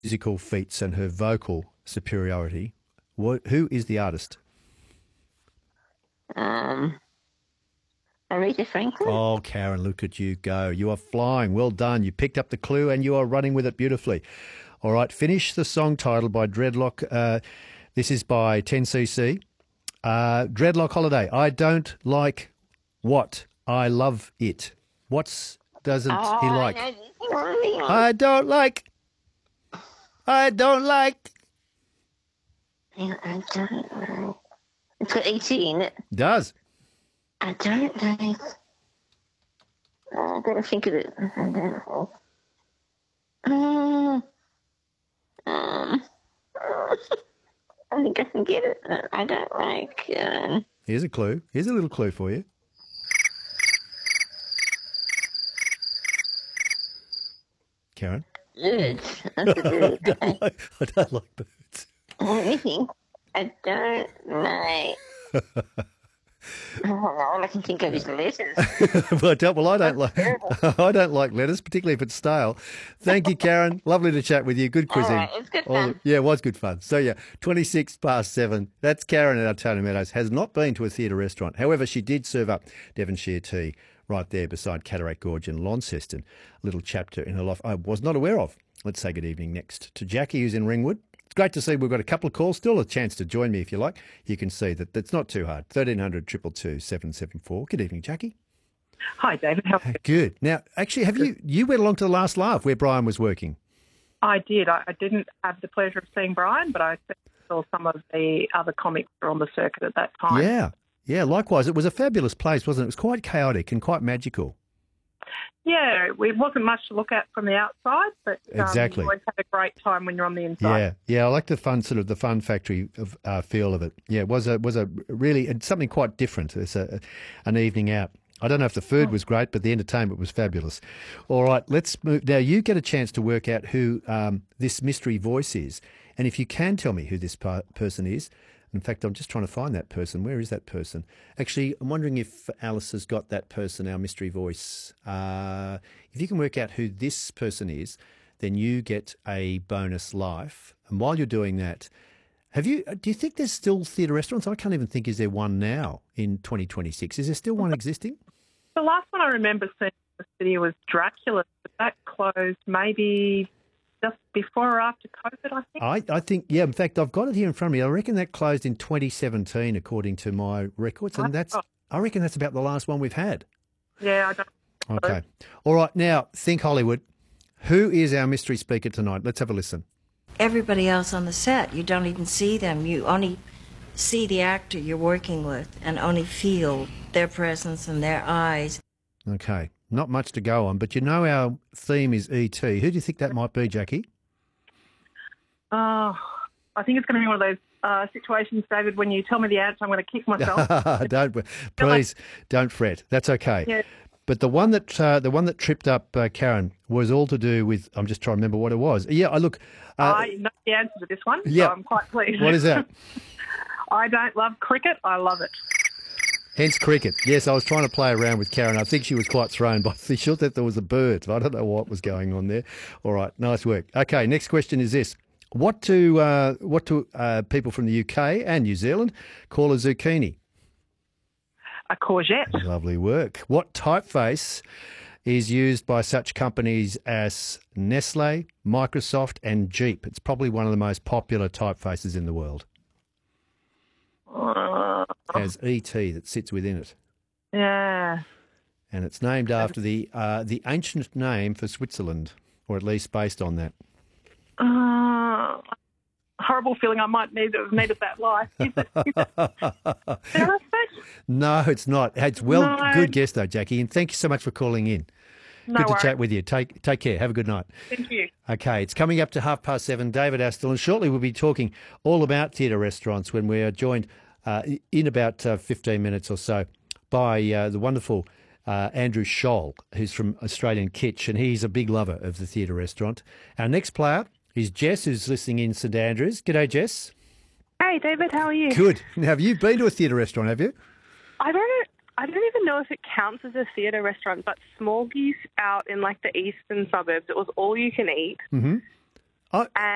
musical feats and her vocal superiority. Who is the artist? Aretha Franklin. Oh, Karen, look at you go. You are flying. Well done. You picked up the clue and you are running with it beautifully. All right, finish the song title by Dreadlock. This is by 10cc. Dreadlock Holiday. I don't like what? I love it. What doesn't he like? I don't like. I don't like. I don't know. It's got E.T. in it. Does. I don't know. I've got to think of it. I don't know. I think I can get it. I don't like. Here's a clue. Here's a little clue for you. Karen? Birds. That's a bird. I don't like birds. Anything. I don't like. All I can think of is letters. Well, I don't like. I don't like letters, particularly if it's stale. Thank you, Karen. Lovely to chat with you. Good quizzing. All right, it's good fun. Yeah, it was good fun. So yeah, 7:26. That's Karen at Tony Meadows. Has not been to a theatre restaurant. However, she did serve up Devonshire tea right there beside Cataract Gorge in Launceston. A little chapter in her life I was not aware of. Let's say good evening next to Jackie, who's in Ringwood. It's great to see we've got a couple of calls, still a chance to join me if you like. You can see that it's not too hard. 1300 222 774. Good evening, Jackie. Hi, David. How are you? Good. Now, actually, have you went along to the last laugh where Brian was working? I did. I didn't have the pleasure of seeing Brian, but I saw some of the other comics that were on the circuit at that time. Yeah, likewise. It was a fabulous place, wasn't it? It was quite chaotic and quite magical. Yeah, it wasn't much to look at from the outside, but Exactly. you always have a great time when you're on the inside. Yeah. I like the fun fun factory feel of it. Yeah, it was a really it's something quite different. It's an evening out. I don't know if the food was great, but the entertainment was fabulous. All right, let's move. Now, you get a chance to work out who this mystery voice is. And if you can tell me who this person is, in fact, I'm just trying to find that person. Where is that person? Actually, I'm wondering if Alice has got that person, our mystery voice. If you can work out who this person is, then you get a bonus life. And while you're doing that, do you think there's still theatre restaurants? I can't even think, is there one now in 2026? Is there still one existing? The last one I remember seeing in the city was Dracula, but that closed maybe just before or after COVID, I think. I think, yeah, in fact, I've got it here in front of me. I reckon that closed in 2017, according to my records. And I reckon that's about the last one we've had. Yeah, I don't. Okay. All right. Now, think Hollywood. Who is our mystery speaker tonight? Let's have a listen. Everybody else on the set, you don't even see them. You only see the actor you're working with and only feel their presence and their eyes. Okay. Not much to go on, but you know our theme is E.T. Who do you think that might be, Jackie? I think it's going to be one of those situations, David, when you tell me the answer, I'm going to kick myself. Don't fret. That's okay. Yeah. But the one that tripped up Karen was all to do with. I'm just trying to remember what it was. Yeah, I look. I know the answer to this one, yeah. so I'm quite pleased. What is that? I don't love cricket. I love it. Hence cricket. Yes, I was trying to play around with Karen. I think she was quite thrown by the shot that there was a bird. I don't know what was going on there. All right, nice work. Okay, next question is this. What do people from the UK and New Zealand call a zucchini? A courgette. Lovely work. What typeface is used by such companies as Nestle, Microsoft and Jeep? It's probably one of the most popular typefaces in the world. Has E.T. that sits within it. Yeah. And it's named after the ancient name for Switzerland, or at least based on that. Horrible feeling I might need to have needed that life. Is it No, it's not. It's good guess though, Jackie, and thank you so much for calling in. Good to chat with you. Take care. Have a good night. Thank you. Okay, it's coming up to 7:30. David Astle, and shortly we'll be talking all about theatre restaurants when we are joined in about 15 minutes or so by the wonderful Andrew Scholl, who's from Australian Kitch, and he's a big lover of the theatre restaurant. Our next player is Jess, who's listening in St Andrews. G'day, Jess. Hey, David, how are you? Good. Now, have you been to a theatre restaurant, have you? I don't even know if it counts as a theatre restaurant, but Smorgies out in like the eastern suburbs, it was all you can eat. Mm-hmm.